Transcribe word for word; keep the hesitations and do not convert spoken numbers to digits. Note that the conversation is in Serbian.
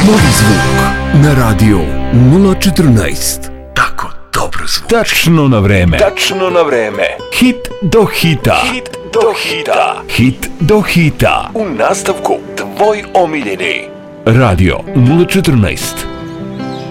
Novi zvuk na radio nula četrnaest. Tako dobro zvuči. Tačno na vreme. Tačno na vreme. Hit do hita. Hit do hita. Hit do hita. U nastavku tvoj omiljeni. Radio nula četrnaest.